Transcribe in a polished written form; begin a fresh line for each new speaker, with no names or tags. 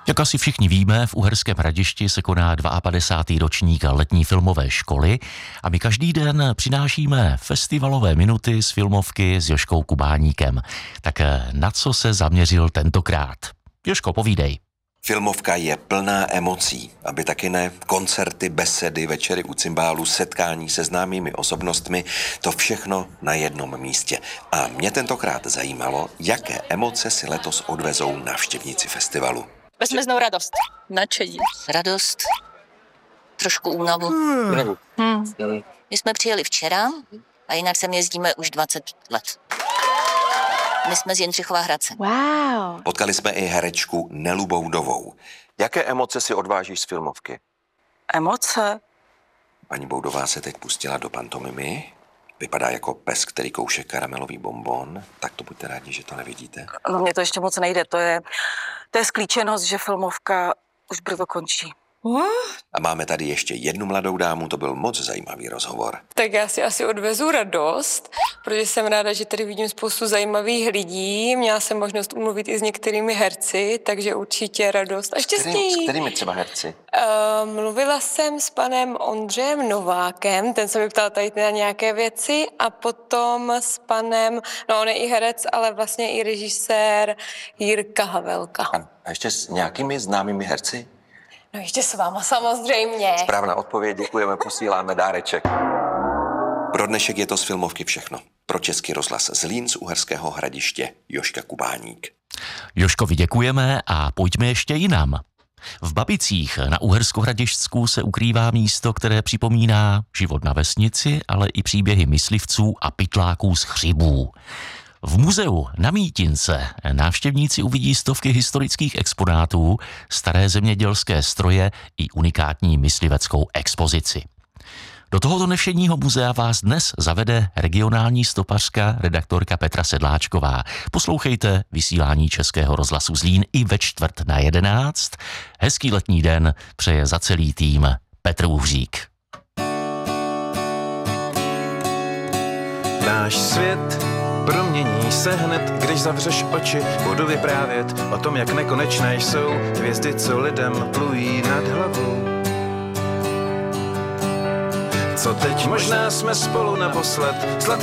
Jak asi všichni víme, v Uherském Hradišti se koná 52. ročník letní filmové školy a my každý den přinášíme festivalové minuty z filmovky s Jožkou Kubáníkem. Tak na co se zaměřil tentokrát? Jožko, povídej.
Filmovka je plná emocí, aby taky ne koncerty, besedy, večery u cymbálu, setkání se známými osobnostmi, to všechno na jednom místě. A mě tentokrát zajímalo, jaké emoce si letos odvezou návštěvníci festivalu.
Bezmeznou radost.
Nadšení. Radost. Trošku únavu. My jsme přijeli včera a jinak sem jezdíme už 20 let. My jsme z Jindřichova Hradce.
Wow.
Potkali jsme i herečku Nelu Boudovou. Jaké emoce si odvážíš z filmovky?
Emoce?
Paní Boudová se teď pustila do pantomimy. Vypadá jako pes, který kouše karamelový bonbon. Tak to buďte rádi, že to nevidíte.
No mně to ještě moc nejde. To je sklíčenost, že filmovka už brzo končí.
A máme tady ještě jednu mladou dámu, to byl moc zajímavý rozhovor.
Tak já si asi odvezu radost, protože jsem ráda, že tady vidím spoustu zajímavých lidí. Měla jsem možnost umluvit i s některými herci, takže určitě radost a štěstí.
S kterými třeba herci?
Mluvila jsem s panem Ondřejem Novákem, ten se mi ptal tady na nějaké věci, a potom s panem, no on je i herec, ale vlastně i režisér Jirka Havelka.
A ještě s nějakými známými herci?
No ještě s váma samozřejmě.
Správná odpověď, děkujeme, posíláme dáreček. Pro dnešek je to z filmovky všechno. Pro Český rozhlas Zlín z Uherského Hradiště Jožka Kubáník.
Jožkovi děkujeme a pojďme ještě jinam. V Babicích na Uherskohradištsku se ukrývá místo, které připomíná život na vesnici, ale i příběhy myslivců a pytláků z Chřibů. V muzeu na Mítince návštěvníci uvidí stovky historických exponátů, staré zemědělské stroje i unikátní mysliveckou expozici. Do tohoto nevšedního muzea vás dnes zavede regionální stopařka, redaktorka Petra Sedláčková. Poslouchejte vysílání Českého rozhlasu Zlín i ve 10:45. Hezký letní den přeje za celý tým Petr Uhřík.
Náš svět promění se hned, když zavřeš oči. Budu vyprávět o tom, jak nekonečné jsou hvězdy, co lidem plují nad hlavou. Co teď? Možná jsme spolu naposled, sladká